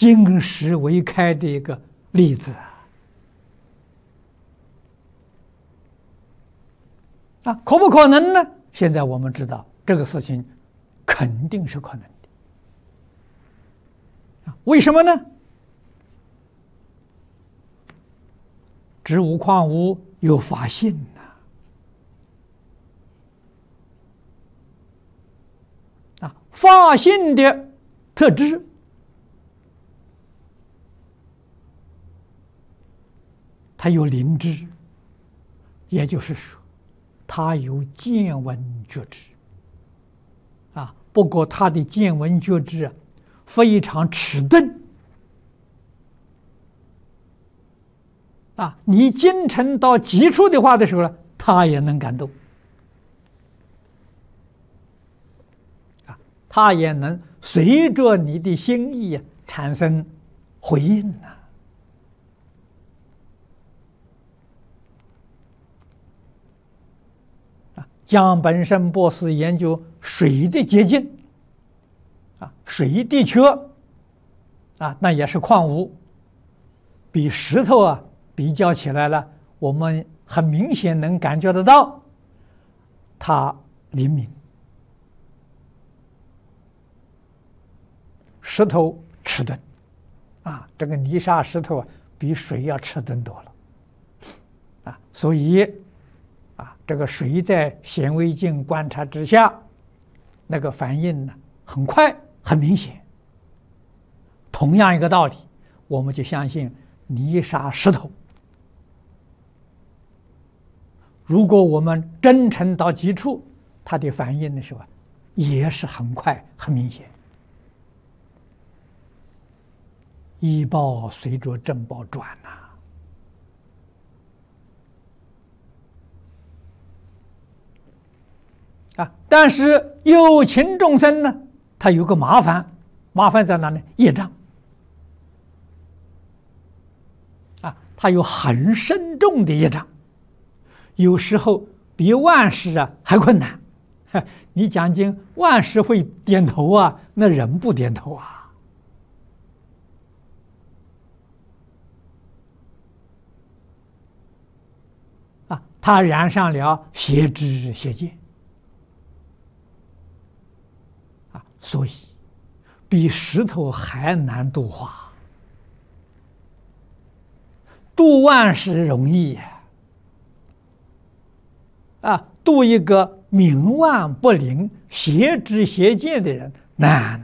金石为开的一个例子可不可能呢？现在我们知道这个事情肯定是可能的为什么呢？植物矿物有法性法性的特质，它有灵知，也就是说，它有见闻觉知不过它的见闻觉知非常迟钝你精诚到极处的话的时候呢，它也能感动它也能随着你的心意产生回应江本胜博士研究水的结晶水的确那也是矿物，比石头比较起来了，我们很明显能感觉得到它灵敏。石头迟钝这个泥沙石头比水要迟钝多了所以这个水在显微镜观察之下，那个反应呢很快很明显。同样一个道理，我们就相信泥沙石头，如果我们真诚到极处，它的反应的时候也是很快很明显。医报随着正报转但是有情众生呢，他有个麻烦，麻烦在哪呢？业障他有很深重的业障，有时候比万事还困难。你讲经，万事会点头那人不点头他染上了邪知邪见所以比石头还难度化。度万事容易度一个冥顽不灵、邪知邪见的人难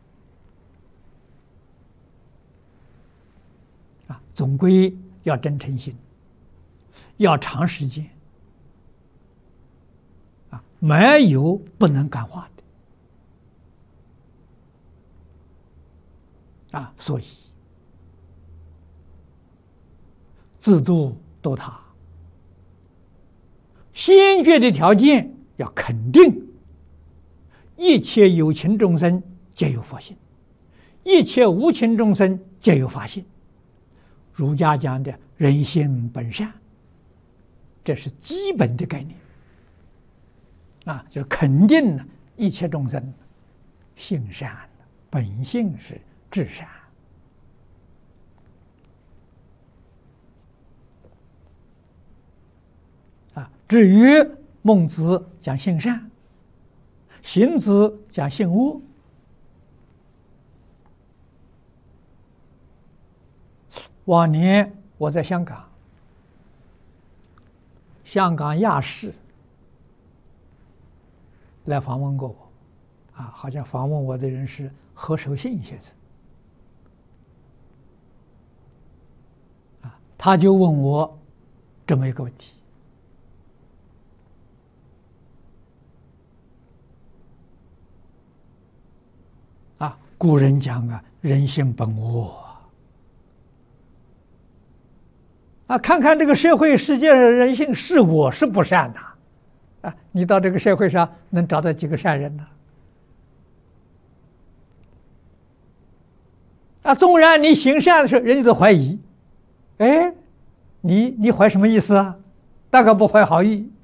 总归要真诚心，要长时间没有不能感化的所以自度度他，先决的条件要肯定一切有情众生皆有佛性，一切无情众生皆有法性。儒家讲的人性本善，这是基本的概念就是肯定一切众生性善，本性是至善至于孟子讲性善，荀子讲性恶。往年我在香港，香港亚视来访问过我好像访问我的人是何守信先生他就问我这么一个问题古人讲人性本恶看看这个社会世界的人性是我是不善的你到这个社会上能找到几个善人呢？纵然你行善的时候，人家都怀疑，你怀什么意思大概不怀好意